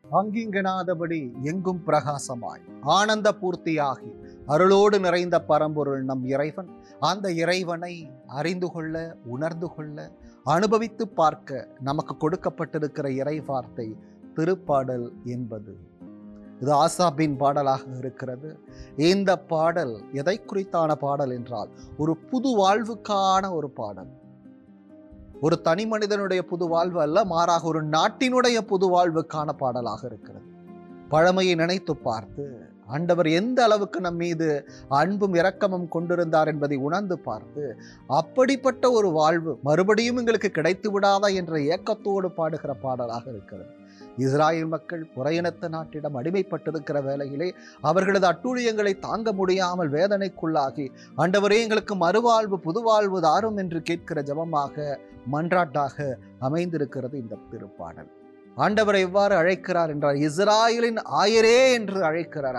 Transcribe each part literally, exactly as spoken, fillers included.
அங்கிங்கனாதபடி எங்கும் பிரகாசமாய் ஆனந்த பூர்த்தியாகி அருளோடு நிறைந்த பரம்பொருள் நம் இறைவன். அந்த இறைவனை அறிந்து கொள்ள, உணர்ந்து கொள்ள, அனுபவித்து பார்க்க நமக்கு கொடுக்கப்பட்டிருக்கிற இறை வார்த்தை திருப்பாடல் என்பது. இது ஆசாபின் பாடலாக இருக்கிறது. இந்த பாடல் எதை குறித்தான பாடல் என்றால், ஒரு புது வாழ்வுக்கான ஒரு பாடல். ஒரு தனி மனிதனுடைய புது வாழ்வு அல்ல, மாறாக ஒரு நாட்டினுடைய புது வாழ்வுக்கான பாடலாக இருக்கிறது. பழமையை நினைத்து பார்த்து ஆண்டவர் எந்த அளவுக்கு நம் மீது அன்பும் இரக்கமும் கொண்டிருந்தார் என்பதை உணர்ந்து பார்த்து, அப்படிப்பட்ட ஒரு வாழ்வு மறுபடியும் எங்களுக்கு கிடைத்து விடாதா என்ற ஏக்கத்தோடு பாடுகிற பாடலாக இருக்கிறது. இஸ்ராயேல் மக்கள் புறையினத்த நாட்டிடம் அடிமைப்பட்டிருக்கிற வேளையிலே அவர்களது அட்டூழியங்களை தாங்க முடியாமல் வேதனைக்குள்ளாகி, ஆண்டவரே எங்களுக்கு மறுவாழ்வு புதுவாழ்வு தாரும் என்று கேட்கிற ஜெபமாக, மன்றாட்டாக அமைந்திருக்கிறது இந்த திருப்பாடல். ஆண்டவரை எவ்வாறு அழைக்கிறார் என்றால், இஸ்ராயலின் ஆயரே என்று அழைக்கிறார்.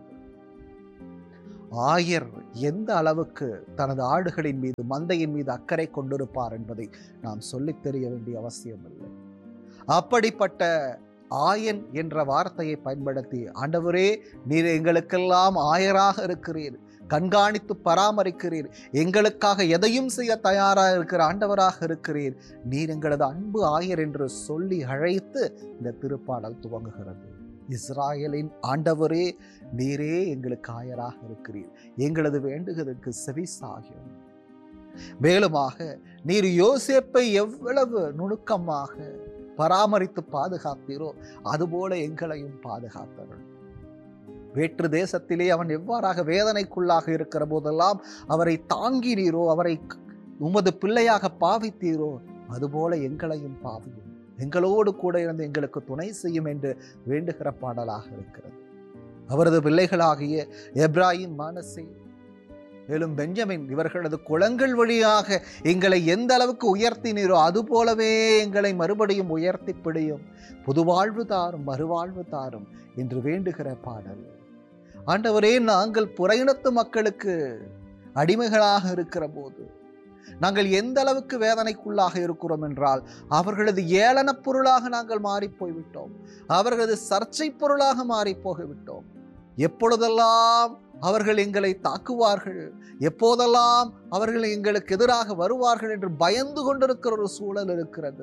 ஆயர் எந்த அளவுக்கு தனது ஆடுகளின் மீது, மந்தையின் மீது அக்கறை கொண்டிருப்பார் என்பதை நாம் சொல்லித் தெரிய வேண்டிய அவசியம் இல்லை. அப்படிப்பட்ட ஆயன் என்ற வார்த்தையை பயன்படுத்தி, ஆண்டவரே நீர் எங்களுக்கெல்லாம் ஆயராக இருக்கிறீர், கண்காணித்து பராமரிக்கிறீர், எங்களுக்காக எதையும் செய்ய தயாராக இருக்கிற ஆண்டவராக இருக்கிறீர், நீர் எங்களது அன்பு ஆயர் என்று சொல்லி அழைத்து இந்த திருப்பாடல் துவங்குகிறது. இஸ்ராயலின் ஆண்டவரே நீரே எங்களுக்கு ஆயராக இருக்கிறீர், எங்களது வேண்டுகிறதுக்கு செவிசாயும். மேலுமாக நீர் யோசேப்பை எவ்வளவு நுணுக்கமாக பராமரித்து பாதுகாத்தீரோ அதுபோல எங்களையும் பாதுகாத்தவர். வேற்று தேசத்திலே அவன் எவ்வாறாக வேதனைக்குள்ளாக இருக்கிற போதெல்லாம் அவரை தாங்கினீரோ, அவரை உமது பிள்ளையாக பாவித்தீரோ அதுபோல எங்களையும் பாவியும், எங்களோடு கூட இருந்து எங்களுக்கு துணை செய்யும் என்று வேண்டுகிற பாடலாக இருக்கிறது. அவரது பிள்ளைகளாகிய எப்ராஹிம், மானசே, மேலும் பெஞ்சமின் இவர்களது குளங்கள் வழியாக எங்களை எந்த அளவுக்கு உயர்த்தினீரோ அதுபோலவே எங்களை மறுபடியும் உயர்த்தி பிடியும், புதுவாழ்வு தாரும், மறுவாழ்வு தாரும் என்று வேண்டுகிற பாடல். ஆண்டவரே, நாங்கள் புறையினத்து மக்களுக்கு அடிமைகளாக இருக்கிற போது நாங்கள் எந்த அளவுக்கு வேதனைக்குள்ளாக இருக்கிறோம் என்றால், அவர்களது ஏளன பொருளாக நாங்கள் மாறி போய்விட்டோம், அவர்களது சர்ச்சை பொருளாக மாறி போய்விட்டோம். எப்பொழுதெல்லாம் அவர்கள் எங்களை தாக்குவார்கள், எப்போதெல்லாம் அவர்கள் எங்களுக்கு எதிராக வருவார்கள் என்று பயந்து கொண்டிருக்கிற ஒரு சூழல் இருக்கிறது.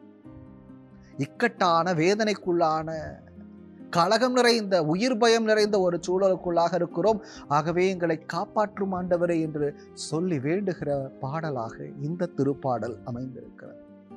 இக்கட்டான வேதனைக்குள்ளான கலகம் நிறைந்த, உயிர் பயம் நிறைந்த ஒரு சூழலுக்குள்ளாக இருக்கிறோம். ஆகவே எங்களை காப்பாற்றும் ஆண்டவரே என்று சொல்லி வேண்டுகிற பாடலாக இந்த திருப்பாடல் அமைந்திருக்கிறது.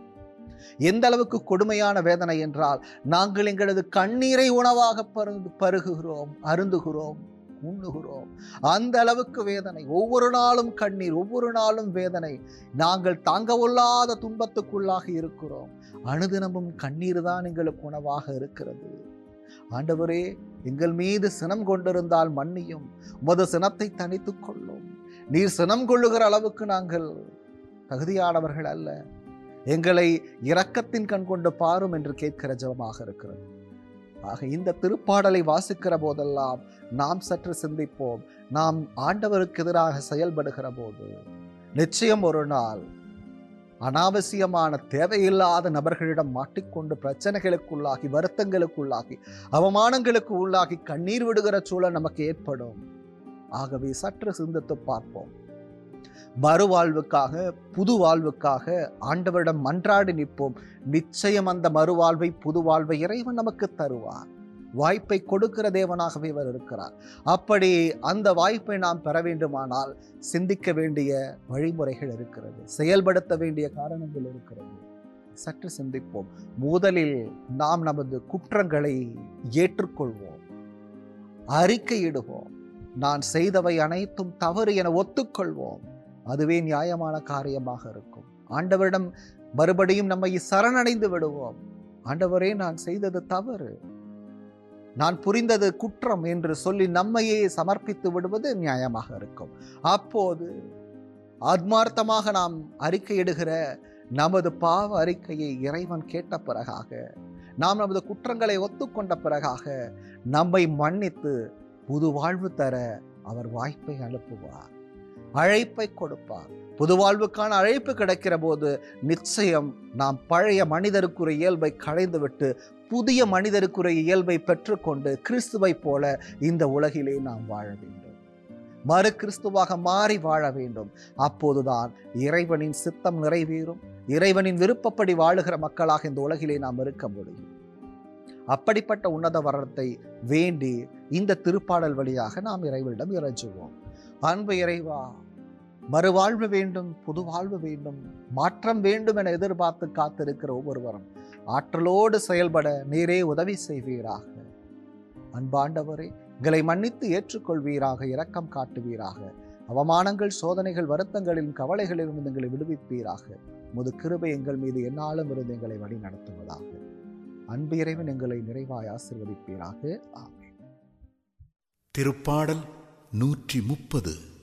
எந்த அளவுக்கு கொடுமையான வேதனை என்றால், நாங்கள் எங்களது கண்ணீரை உணவாக பருகு பருகுகிறோம், அருந்துகிறோம், உண்ணுகிறோம். அந்த அளவுக்கு வேதனை, ஒவ்வொரு நாளும் கண்ணீர், ஒவ்வொரு நாளும் வேதனை. நாங்கள் தாங்கவொல்லாத துன்பத்துக்குள்ளாக இருக்கிறோம். அனுதினமும் கண்ணீர் தான் எங்களுக்கு உணவாக இருக்கிறது. ஆண்டவரே, எங்கள் மீது சினம் கொண்டிருந்தால் மன்னியும், உமது சினத்தை தனித்துக் கொள்ளும். நீர் சினம் கொள்ளுகிற அளவுக்கு நாங்கள் தகுதியானவர்கள் அல்ல, எங்களை இரக்கத்தின் கண் கொண்டு பாரும் என்று கேட்கிற ஜெபமாக இருக்கிறது. ஆக இந்த திருப்பாடலை வாசிக்கிற போதெல்லாம் நாம் சற்று சிந்திப்போம். நாம் ஆண்டவருக்கு எதிராக செயல்படுகிற போது நிச்சயம் ஒரு நாள் அனாவசியமான தேவையில்லாத நபர்களிடம் மாட்டிக்கொண்டு பிரச்சனைகளுக்குள்ளாகி, வருத்தங்களுக்குள்ளாகி, அவமானங்களுக்கு உள்ளாகி கண்ணீர் விடுகிற சூழல் நமக்கு ஏற்படும். ஆகவே சற்று சிந்தித்து பார்ப்போம். மறுவாழ்வுக்காக, புது வாழ்வுக்காக ஆண்டவரிடம் மன்றாடி நிற்போம். நிச்சயம் அந்த மறுவாழ்வை, புது வாழ்வை இறைவன் நமக்கு தருவார். வாய்ப்பை கொடுக்கிற தேவனாகவே அவர் இருக்கிறார். அப்படி அந்த வாய்ப்பை நாம் பெற வேண்டுமானால் சிந்திக்க வேண்டிய வழிமுறைகள் இருக்கிறது, செயல்படுத்த வேண்டிய காரணங்கள் இருக்கிறது. சற்று சிந்திப்போம். முதலில் நாம் நமது குற்றங்களை ஏற்றுக்கொள்வோம், அறிக்கையிடுவோம். நான் செய்தவை அனைத்தும் தவறு என ஒத்துக்கொள்வோம். அதுவே நியாயமான காரியமாக இருக்கும். ஆண்டவரிடம் மறுபடியும் நம்மை சரணடைந்து விடுவோம். ஆண்டவரே, நான் செய்தது தவறு, நான் புரிந்தது குற்றம் என்று சொல்லி நம்மையே சமர்ப்பித்து விடுவது நியாயமாக இருக்கும். அப்போது ஆத்மார்த்தமாக நாம் அறிக்கையிடுகிற நமது பாவ அறிக்கையை இறைவன் கேட்ட பிறகாக, நாம் நமது குற்றங்களை ஒத்துக்கொண்ட பிறகாக நம்மை மன்னித்து புது வாழ்வு தர அவர் வாய்ப்பை அனுப்புவார். அழைப்பை கொடுப்பார். புது வாழ்வுக்கான அழைப்பு கிடைக்கிற போது நிச்சயம் நாம் பழைய மனிதருக்குரிய இயல்பை களைந்துவிட்டு புதிய மனிதருக்குரிய இயல்பை பெற்றுக்கொண்டு கிறிஸ்துவை போல இந்த உலகிலே நாம் வாழ வேண்டும். மறு கிறிஸ்துவாக மாறி வாழ வேண்டும். அப்போதுதான் இறைவனின் சித்தம் நிறைவேறும். இறைவனின் விருப்பப்படி வாழுகிற மக்களாக இந்த உலகிலே நாம் இருக்க முடியும். அப்படிப்பட்ட உன்னத வரத்தை வேண்டி இந்த திருப்பாடல் வழியாக நாம் இறைவனிடம் இறைஞ்சுவோம். அன்பு இறைவா, மறுவாழ்வு வேண்டும், புது வாழ்வு வேண்டும், மாற்றம் வேண்டும் என எதிர்பார்த்து காத்திருக்கிற ஒவ்வொருவரும் ஆற்றலோடு செயல்பட நீரே உதவி செய்வீராக. அன்பாண்டவரே, எங்களை மன்னித்து ஏற்றுக்கொள்வீராக, இரக்கம் காட்டுவீராக. அவமானங்கள், சோதனைகள், வருத்தங்களின் கவலைகளிலிருந்து எங்களை விடுவிப்பீராக. முது கிருபை எங்கள் மீது எந்நாளும் இருந்து எங்களை வழி நடத்துவதாக. அன்பு இறைவன் எங்களை நிறைவாய் ஆசீர்வதிப்பீராக. ஆமென். திருப்பாடல் நூற்றி முப்பது.